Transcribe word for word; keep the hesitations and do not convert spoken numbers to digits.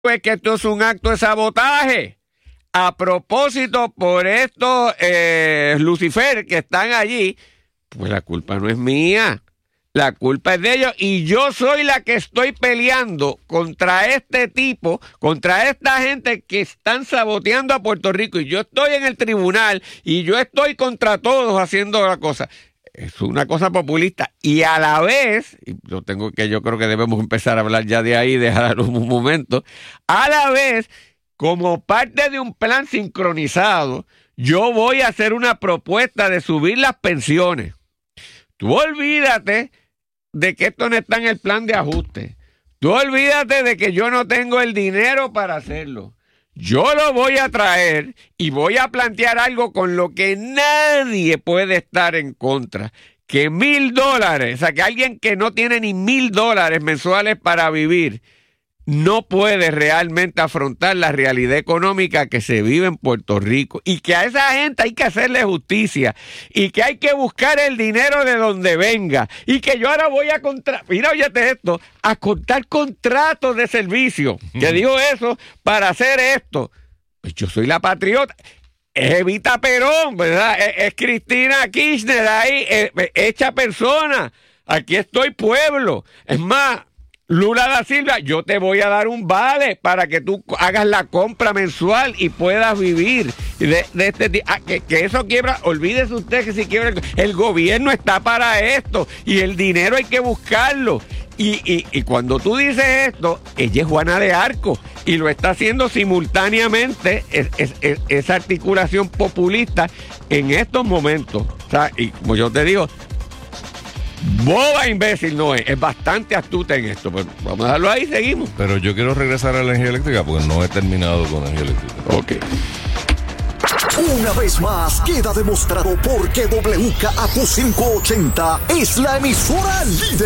es que esto es un acto de sabotaje. A propósito, por estos eh, Lucifer que están allí, pues la culpa no es mía, la culpa es de ellos, y yo soy la que estoy peleando contra este tipo, contra esta gente que están saboteando a Puerto Rico, y yo estoy en el tribunal, y yo estoy contra todos haciendo la cosa. Es una cosa populista, y a la vez, y yo tengo que, yo creo que debemos empezar a hablar ya de ahí, dejarlo un momento, a la vez, como parte de un plan sincronizado, yo voy a hacer una propuesta de subir las pensiones. Tú olvídate de que esto no está en el plan de ajuste. Tú olvídate de que yo no tengo el dinero para hacerlo. Yo lo voy a traer y voy a plantear algo con lo que nadie puede estar en contra. Que mil dólares, o sea, que alguien que no tiene ni mil dólares mensuales para vivir, no puede realmente afrontar la realidad económica que se vive en Puerto Rico, y que a esa gente hay que hacerle justicia, y que hay que buscar el dinero de donde venga, y que yo ahora voy a contra... mira, óyete esto, a contar contratos de servicio, que dijo eso para hacer esto. Pues yo soy la patriota. Es Evita Perón, ¿verdad? Es, es Cristina Kirchner ahí, es, hecha persona. Aquí estoy, pueblo. Es más, Lula da Silva, yo te voy a dar un vale para que tú hagas la compra mensual y puedas vivir de, de este tipo. Ah, que, que eso quiebra, olvídese usted que si quiebra, el, el gobierno está para esto, y el dinero hay que buscarlo. Y, y, y cuando tú dices esto, ella es Juana de Arco, y lo está haciendo simultáneamente, es, es, es, esa articulación populista en estos momentos. O sea, y como yo te digo, boba imbécil no es, es bastante astuta en esto, pero vamos a dejarlo ahí y seguimos. Pero yo quiero regresar a la energía eléctrica porque no he terminado con la energía eléctrica. Ok. Una vez más queda demostrado por qué W K A Q quinientos ochenta es la emisora líder.